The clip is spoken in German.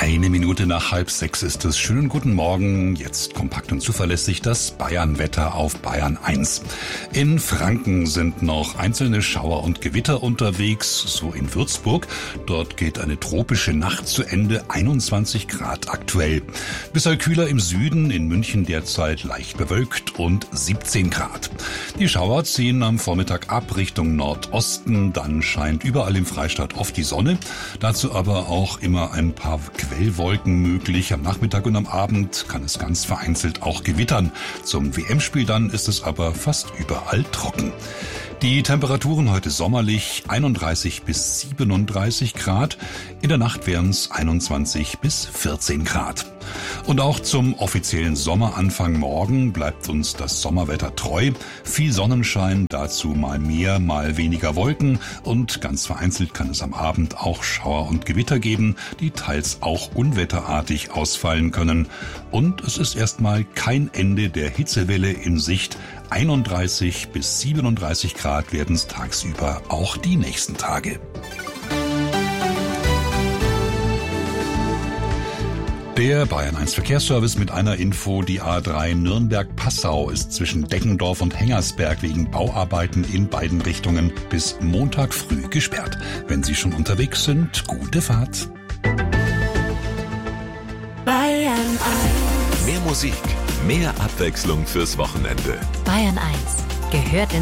1 Minute nach 5:30 ist es. Schönen guten Morgen. Jetzt kompakt und zuverlässig das Bayern-Wetter auf Bayern 1. In Franken sind noch einzelne Schauer und Gewitter unterwegs, so in Würzburg. Dort geht eine tropische Nacht zu Ende, 21 Grad aktuell. Bisschen kühler im Süden, in München derzeit leicht bewölkt und 17 Grad. Die Schauer ziehen am Vormittag ab Richtung Nordosten, dann scheint überall im Freistaat oft die Sonne. Dazu aber auch immer ein paar Quellwolken möglich. Am Nachmittag und am Abend kann es ganz vereinzelt auch gewittern. Zum WM-Spiel dann ist es aber fast überall trocken. Die Temperaturen heute sommerlich 31 bis 37 Grad. In der Nacht wären es 21 bis 14 Grad. Und auch zum offiziellen Sommeranfang morgen bleibt uns das Sommerwetter treu. Viel Sonnenschein, dazu mal mehr, mal weniger Wolken. Und ganz vereinzelt kann es am Abend auch Schauer und Gewitter geben, die teils auch unwetterartig ausfallen können. Und es ist erstmal kein Ende der Hitzewelle in Sicht. 31 bis 37 Grad werden es tagsüber auch die nächsten Tage. Der Bayern 1 Verkehrsservice mit einer Info: Die A3 Nürnberg-Passau ist zwischen Deggendorf und Hengersberg wegen Bauarbeiten in beiden Richtungen bis Montag früh gesperrt. Wenn Sie schon unterwegs sind, gute Fahrt. Bayern 1. Mehr Musik, mehr Abwechslung fürs Wochenende. Bayern 1 gehört in